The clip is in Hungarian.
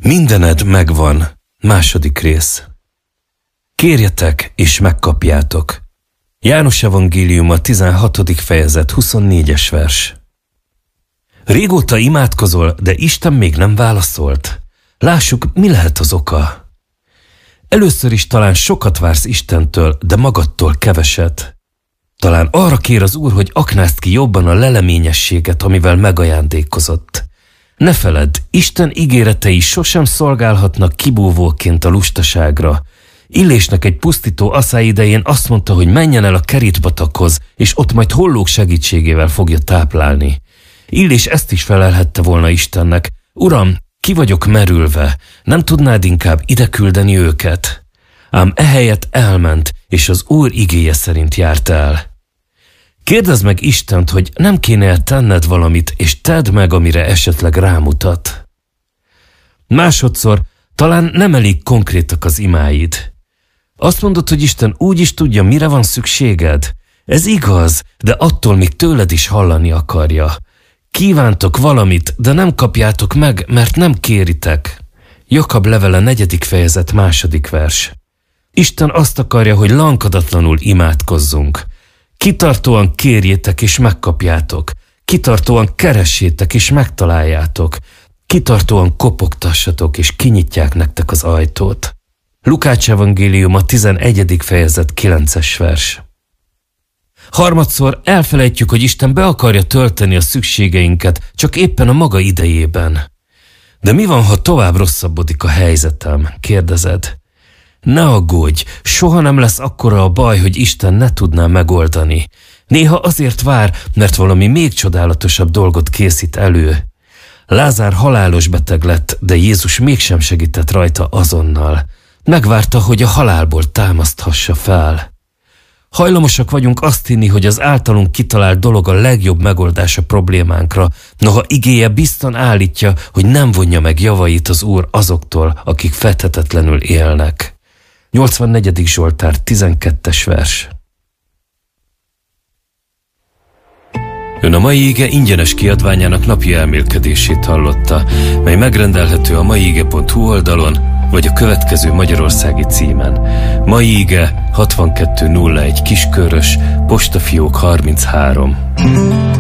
Mindened megvan. Második rész. Kérjetek és megkapjátok. János evangéliuma 16. fejezet 24-es vers. Régóta imádkozol, de Isten még nem válaszolt. Lássuk, mi lehet az oka. Először is talán sokat vársz Istentől, de magadtól keveset. Talán arra kér az Úr, hogy aknázd ki jobban a leleményességet, amivel megajándékozott. Ne feledd, Isten ígéretei sosem szolgálhatnak kibúvóként a lustaságra. Illésnek egy pusztító aszály idején azt mondta, hogy menjen el a Kerítpatakhoz, és ott majd hollók segítségével fogja táplálni. Illés ezt is felelhette volna Istennek. Uram, ki vagyok merülve, nem tudnád inkább ide küldeni őket? Ám ehelyett elment, és az Úr igéje szerint járt el. Kérdezd meg Istent, hogy nem kéne tenned valamit, és tedd meg, amire esetleg rámutat. Másodszor, talán nem elég konkrétak az imáid. Azt mondod, hogy Isten úgy is tudja, mire van szükséged. Ez igaz, de attól még tőled is hallani akarja. Kívántok valamit, de nem kapjátok meg, mert nem kéritek. Jakab levele 4. fejezet 2. vers. Isten azt akarja, hogy lankadatlanul imádkozzunk. Kitartóan kérjétek és megkapjátok. Kitartóan keressétek és megtaláljátok. Kitartóan kopogtassatok és kinyitják nektek az ajtót. Lukács evangéliuma 11. fejezet 9. vers. Harmadszor elfelejtjük, hogy Isten be akarja tölteni a szükségeinket, csak éppen a maga idejében. De mi van, ha tovább rosszabbodik a helyzetem? Kérdezed. Ne aggódj, soha nem lesz akkora a baj, hogy Isten ne tudná megoldani. Néha azért vár, mert valami még csodálatosabb dolgot készít elő. Lázár halálos beteg lett, de Jézus mégsem segített rajta azonnal. Megvárta, hogy a halálból támaszthassa fel. Hajlamosak vagyunk azt hinni, hogy az általunk kitalált dolog a legjobb megoldás a problémánkra, noha igéje bizton állítja, hogy nem vonja meg javait az Úr azoktól, akik fethetetlenül élnek. 84. Zsoltár 12. vers. Ön a mai ige ingyenes kiadványának napi elmélkedését hallotta, mely megrendelhető a maiige.hu oldalon, vagy a következő magyarországi címen. Mai ige 6201 Kiskörös, postafiók 33.